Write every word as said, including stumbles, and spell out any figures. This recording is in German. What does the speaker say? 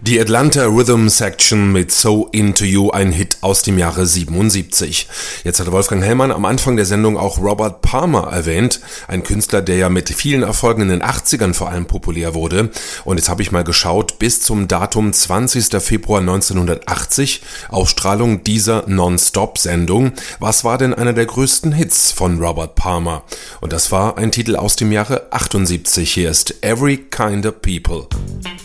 Die Atlanta Rhythm Section mit So Into You, ein Hit aus dem Jahre siebenundsiebzig. Jetzt hat Wolfgang Hellmann am Anfang der Sendung auch Robert Palmer erwähnt, ein Künstler, der ja mit vielen Erfolgen in den achtzigern vor allem populär wurde. Und jetzt habe ich mal geschaut, bis zum Datum zwanzigster Februar neunzehnhundertachtzig, Ausstrahlung dieser Non-Stop-Sendung. Was war denn einer der größten Hits von Robert Palmer? Und das war ein Titel aus dem Jahre achtundsiebzig. Hier ist Every Kind of People.